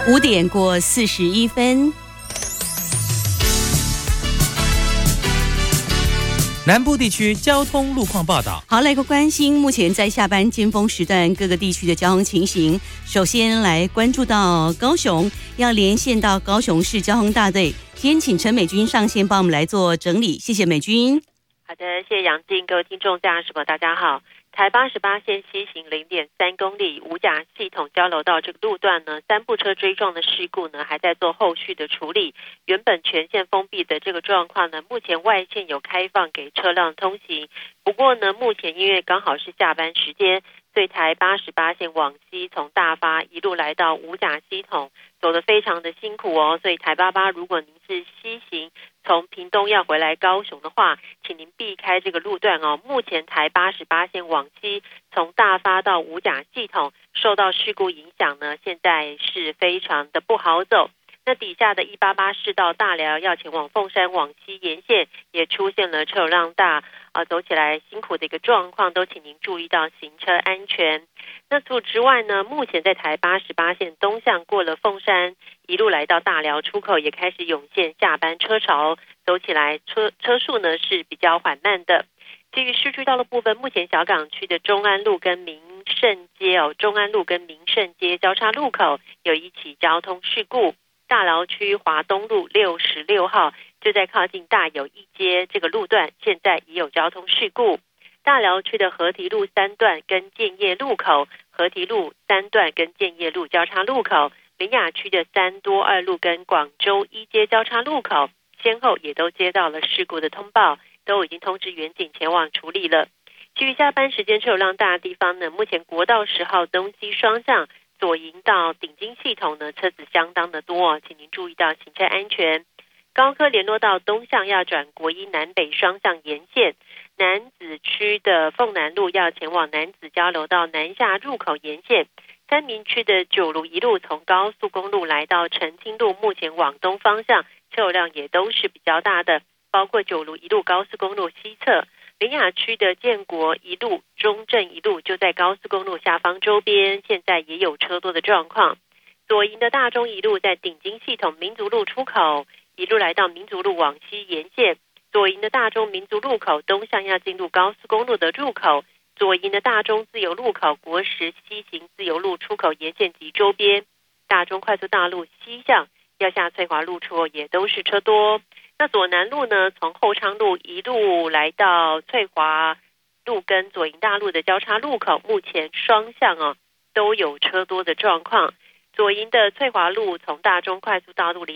5:41。 南部地区交通路况报道。 好，来个关心目前在下班尖峰时段各个地区的交通情形。首先来关注到高雄，要连线到高雄市交通大队，先请陈美君上线帮我们来做整理，谢谢美君。 好的，谢谢杨静，各位听众家什么大家好。台88线西行0.3公里五甲系统交流道这个路段呢，3部车追撞的事故呢还在做后续的处理。原本全线封闭的这个状况呢，目前外线有开放给车辆通行。不过呢，目前因为刚好是下班时间，所以台88线往西从大发一路来到五甲系统，走得非常的辛苦哦。所以台88如果您是西行从屏东要回来高雄的话，请您避开这个路段哦。目前台88线往西从大发到五甲系统受到事故影响呢，现在是非常的不好走。那底下的188市道大寮要前往凤山往西沿线也出现了车流量大走起来辛苦的一个状况，都请您注意到行车安全。那除此之外呢，目前在台88线东向过了凤山一路来到大寮出口也开始涌现下班车潮，走起来车速呢是比较缓慢的。至于市区道路部分，目前小港区的中安路跟民盛街中安路跟民盛街交叉路口有一起交通事故。大寮区华东路66号就在靠近大有一街这个路段，现在也有交通事故。大寮区的河堤路3段跟建业路口，河堤路3段跟建业路交叉路口，苓雅区的3多2路跟广州一街交叉路口，先后也都接到了事故的通报，都已经通知员警前往处理了。至于下班时间车流量大的地方呢，目前国道10号东西双向左营到顶金系统呢，车子相当的多请您注意到行车安全。高科联络道东向要转国一南北双向沿线，楠梓区的凤南路要前往楠梓交流道南下入口沿线，三民区的九如一路从高速公路来到澄清路，目前往东方向车流量也都是比较大的，包括九如一路高速公路西侧，苓雅区的建国一路、中正一路就在高速公路下方周边，现在也有车多的状况。左营的大中一路在顶金系统民族路出口，一路来到民族路往西沿线，左营的大中民族路口东向要进入高速公路的入口，左营的大中自由路口国十西行自由路出口沿线及周边，大中快速大路西向要下翠华路出也都是车多。那左南路呢，从后昌路一路来到翠华路跟左营大路的交叉路口，目前双向都有车多的状况。左营的翠华路从大中快速道路